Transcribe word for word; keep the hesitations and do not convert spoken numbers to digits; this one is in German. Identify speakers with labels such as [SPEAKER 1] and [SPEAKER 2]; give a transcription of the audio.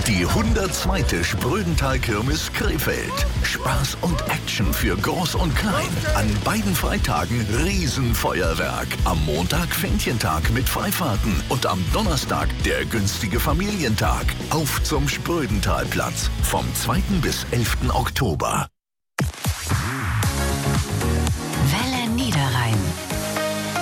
[SPEAKER 1] Die hundertzweite Sprödental-Kirmes Krefeld. Spaß und Action für Groß und Klein. An beiden Freitagen Riesenfeuerwerk. Am Montag Fähnchentag mit Freifahrten und am Donnerstag der günstige Familientag. Auf zum Sprödentalplatz vom zweiten bis elften Oktober.